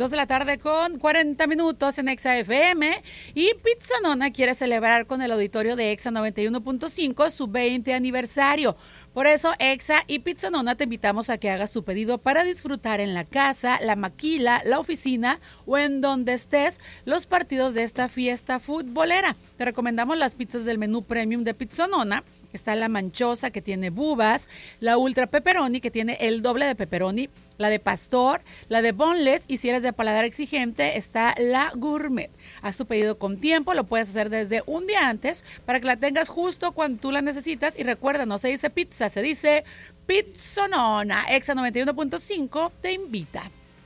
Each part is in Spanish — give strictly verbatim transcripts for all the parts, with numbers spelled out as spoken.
dos de la tarde con cuarenta minutos en Exa F M, y Pizzonona quiere celebrar con el auditorio de Exa noventa y uno punto cinco su veinte aniversario. Por eso, Exa y Pizzonona te invitamos a que hagas tu pedido para disfrutar en la casa, la maquila, la oficina o en donde estés los partidos de esta fiesta futbolera. Te recomendamos las pizzas del menú premium de Pizzonona. Está la manchosa, que tiene bubas, la ultra pepperoni, que tiene el doble de pepperoni, la de pastor, la de boneless, y si eres de paladar exigente, está la gourmet. Haz tu pedido con tiempo, lo puedes hacer desde un día antes para que la tengas justo cuando tú la necesitas. Y recuerda, no se dice pizza, se dice Pizzonona. Exa noventa y uno punto cinco te invita.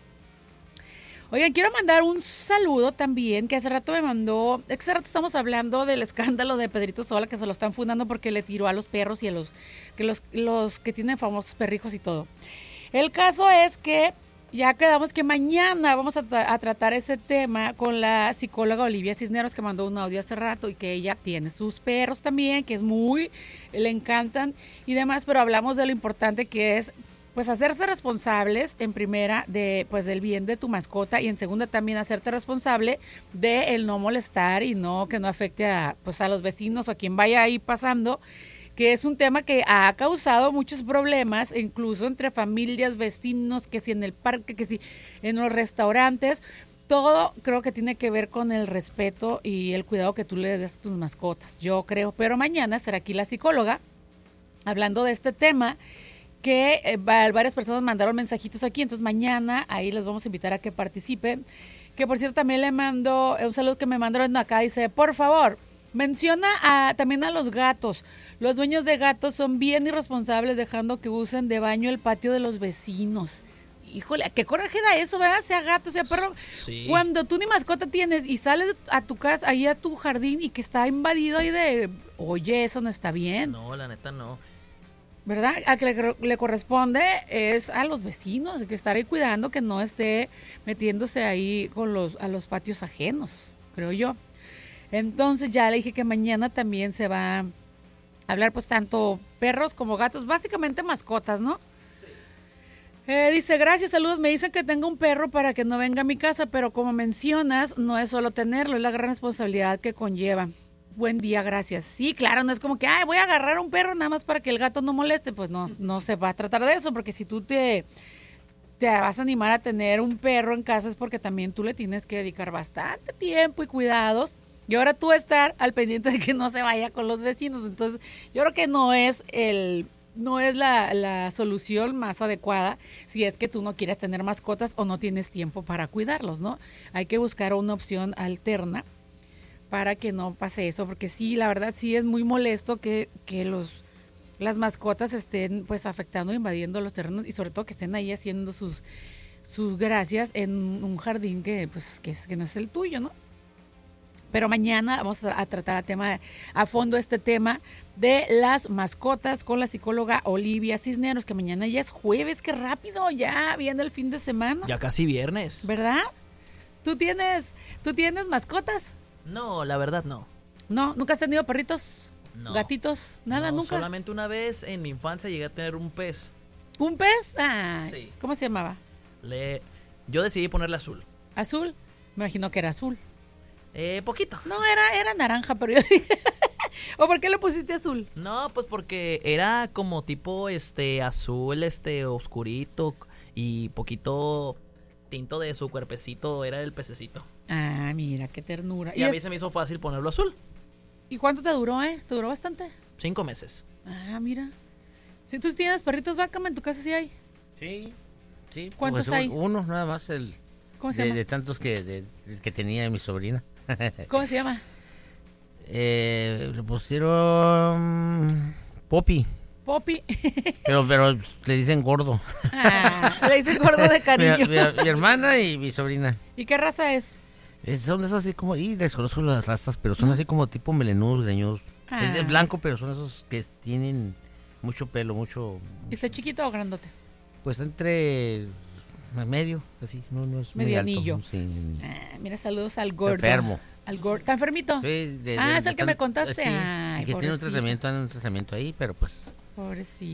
Oigan, quiero mandar un saludo también, que hace rato me mandó, hace rato estamos hablando del escándalo de Pedrito Sola, que se lo están fundando porque le tiró a los perros y a los que los, los que tienen famosos perrijos y todo. El caso es que ya quedamos que mañana vamos a, tra- a tratar ese tema con la psicóloga Olivia Cisneros, que mandó un audio hace rato, y que ella tiene sus perros también, que es muy, le encantan y demás, pero hablamos de lo importante que es pues hacerse responsables en primera de pues del bien de tu mascota, y en segunda también hacerte responsable de el no molestar y no que no afecte a pues a los vecinos o a quien vaya ahí pasando, que es un tema que ha causado muchos problemas, incluso entre familias, vecinos, que si en el parque, que si en los restaurantes. Todo creo que tiene que ver con el respeto y el cuidado que tú le des a tus mascotas, yo creo. Pero mañana estará aquí la psicóloga hablando de este tema, que eh, varias personas mandaron mensajitos aquí, entonces mañana ahí les vamos a invitar a que participen. Que por cierto también le mando un saludo que me mandaron acá, dice, por favor, menciona a, también a los gatos. Los dueños de gatos son bien irresponsables dejando que usen de baño el patio de los vecinos. Híjole, qué coraje da eso, ¿verdad? Sea gato, sea perro. Sí. Cuando tú ni mascota tienes y sales a tu casa, ahí a tu jardín, y que está invadido ahí de, oye, eso no está bien. No, la neta no. ¿Verdad? A que le, le corresponde es a los vecinos, que estar ahí cuidando que no esté metiéndose ahí con los a los patios ajenos, creo yo. Entonces ya le dije que mañana también se va a hablar pues tanto perros como gatos, básicamente mascotas, ¿no? Sí. Eh, dice, gracias, saludos, me dicen que tenga un perro para que no venga a mi casa, pero como mencionas, no es solo tenerlo, es la gran responsabilidad que conlleva. Buen día, gracias. Sí, claro, no es como que, ay, voy a agarrar a un perro nada más para que el gato no moleste. Pues no, no se va a tratar de eso, porque si tú te, te vas a animar a tener un perro en casa es porque también tú le tienes que dedicar bastante tiempo y cuidados. Y ahora tú estar al pendiente de que no se vaya con los vecinos. Entonces, yo creo que no es el, no es la, la solución más adecuada si es que tú no quieres tener mascotas o no tienes tiempo para cuidarlos, ¿no? Hay que buscar una opción alterna para que no pase eso, porque sí, la verdad sí es muy molesto que, que los las mascotas estén pues afectando, invadiendo los terrenos, y sobre todo que estén ahí haciendo sus sus gracias en un jardín que pues que, es, que no es el tuyo, ¿no? Pero mañana vamos a, a tratar a tema a fondo este tema de las mascotas con la psicóloga Olivia Cisneros, que mañana ya es jueves, qué rápido, ya viene el fin de semana. Ya casi viernes. ¿Verdad? ¿Tú tienes tú tienes mascotas? No, la verdad no. No, ¿nunca has tenido perritos? No. ¿Gatitos? Nada, no, nunca. Solamente una vez en mi infancia llegué a tener un pez. ¿Un pez? Ah, sí. ¿Cómo se llamaba? Le, yo decidí ponerle azul. ¿Azul? Me imagino que era azul. Eh, poquito. No, era, era naranja, pero yo dije, ¿o por qué le pusiste azul? No, pues porque era como tipo este azul, este oscurito y poquito tinto de su cuerpecito, era el pececito. Ah, mira, qué ternura. Y, y a es... mí se me hizo fácil ponerlo azul. ¿Y cuánto te duró, eh? ¿Te duró bastante? Cinco meses. Ah, mira. Si tú tienes perritos Bacama, en tu casa sí hay. Sí, sí. ¿Cuántos pues hay? Uno, nada más. El, ¿Cómo se de, llama? De tantos que, de, que tenía mi sobrina. ¿Cómo se llama? Eh, le pusieron Poppy. Poppy. pero, pero le dicen gordo. Ah, le dicen gordo de cariño. mi, mi, mi hermana y mi sobrina. ¿Y qué raza es? Es son esos así como, y desconozco las razas, pero son ¿no? así como tipo melenudos, greñudos. Ah. Es de blanco, pero son esos que tienen mucho pelo, mucho... ¿Y está chiquito o grandote? Pues entre medio, así, no, no es muy medianillo. Alto. Sí, ah, mira, saludos al gordo. Enfermo. Al gordo. ¿Está enfermito? Sí. De, ah, de, es el de, que de, me contaste. Sí, Ay, que pobrecito. tiene un tratamiento, un tratamiento ahí, pero pues... Pobrecito.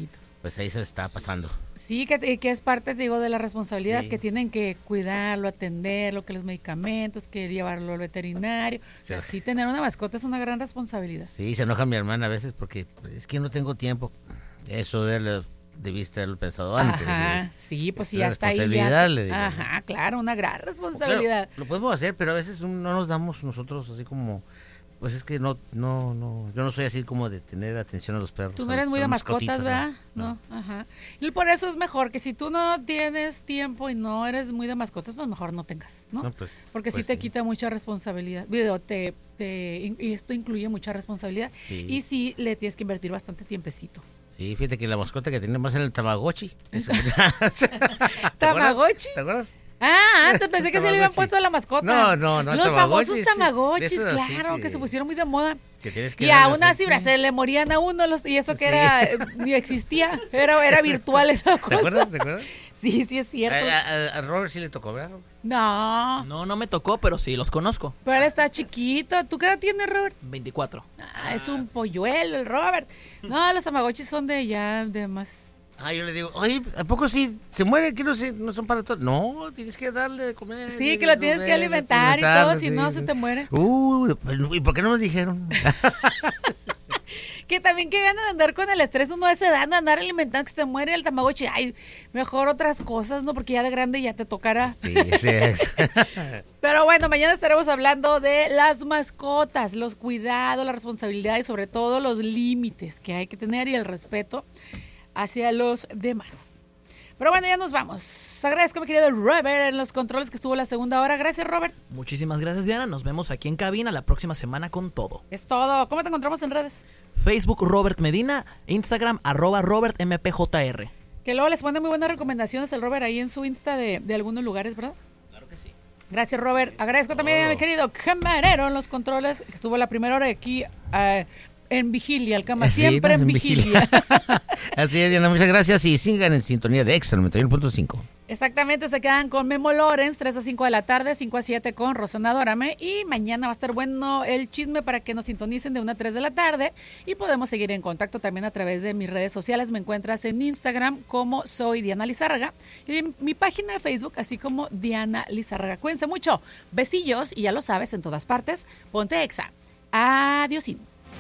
pues ahí se está pasando. Sí, que, que es parte, digo, de las responsabilidades Sí. que tienen que cuidarlo, atenderlo, que los medicamentos, que llevarlo al veterinario. O sea, Sí. sí, tener una mascota es una gran responsabilidad. Sí, se enoja mi hermana a veces porque pues, es que no tengo tiempo. Eso de lo- debiste haberlo pensado antes. Ajá, ¿sí? sí, pues Es sí, una ya está ahí. responsabilidad, Ya. le digo. Ajá, claro, una gran responsabilidad. Claro, lo podemos hacer, pero a veces no nos damos nosotros así como... Pues es que no, no, no, yo no soy así como de tener atención a los perros. Tú no a eres los- muy a de las mascotas, mascotitas, ¿verdad? No, No. Ajá. Y por eso es mejor que si tú no tienes tiempo y no eres muy de mascotas, pues mejor no tengas, ¿no? no, pues, Porque pues sí te quita mucha responsabilidad. Video, te, te, y esto incluye mucha responsabilidad. Sí. Y sí le tienes que invertir bastante tiempecito. Sí, fíjate que la mascota que tenemos era el Tamagotchi. Eso. ¿Te acuerdas? ¿Tamagotchi? ¿Te acuerdas? Ah, antes pensé que se le habían Tamagotchi. puesto a la mascota. No, no, no, Los Tamagotchi, famosos sí. tamagotchis, De esos así claro, que- que se pusieron muy de moda. Que tienes que Y darle aún así, aceite. se le morían a uno los, y eso que Sí. era, eh, ni existía, era, era virtual esa cosa. ¿Te acuerdas? ¿Te acuerdas? Sí, sí es cierto. A, a- a Robert sí le tocó, ¿verdad? No, No, no me tocó, pero sí los conozco. pero él está chiquito. ¿Tú qué edad tienes, Robert? veinticuatro. Ah, es un polluelo el Robert. No, los tamagotchis son de ya, de más. Ah, yo le digo, oye, ¿a poco sí se muere? ¿Que no, se, no son para todos? No, tienes que darle de comer. Sí, que lo tienes que alimentar y todo, si no se te muere. Uh, ¿y por qué no nos dijeron? Que también que ganan de andar con el estrés uno de esa edad, de andar alimentando que se te muere el tamagotchi. Ay, mejor otras cosas, ¿no? Porque ya de grande ya te tocará. Sí, sí. Pero bueno, mañana estaremos hablando de las mascotas, los cuidados, la responsabilidad y sobre todo los límites que hay que tener y el respeto hacia los demás. Pero bueno, ya nos vamos. Agradezco a mi querido Robert en los controles que estuvo la segunda hora. Gracias, Robert. Muchísimas gracias, Diana. Nos vemos aquí en cabina la próxima semana con todo. Es todo. ¿Cómo te encontramos en redes? Facebook Robert Medina, Instagram arroba Robert M P J R. Que luego les pone muy buenas recomendaciones el Robert ahí en su Insta de, de algunos lugares, ¿verdad? Claro que sí. Gracias, Robert. Agradezco también a mi querido camarero en los controles, que estuvo la primera hora aquí uh, en vigilia, el cama Sí, siempre ¿no? en En vigilia. vigilia. Así es, Diana, muchas gracias y sigan en sintonía de Exa noventa y uno punto cinco. Exactamente, se quedan con Memo Lorenz, tres a cinco de la tarde, cinco a siete con Rosana Dórame. Y mañana va a estar bueno el chisme para que nos sintonicen de una a tres de la tarde. Y podemos seguir en contacto también a través de mis redes sociales. Me encuentras en Instagram como soy Diana Lizárraga. Y en mi página de Facebook, así como Diana Lizárraga. Cuídense mucho. Besillos y ya lo sabes, en todas partes. Ponte Exa. Adiósín.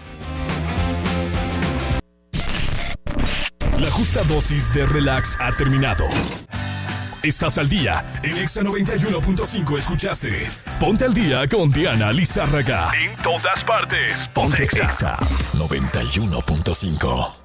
La justa dosis de relax ha terminado. Estás al día. En Exa noventa y uno punto cinco escuchaste Ponte al día con Diana Lizárraga. En todas partes. Ponte Exa noventa y uno punto cinco.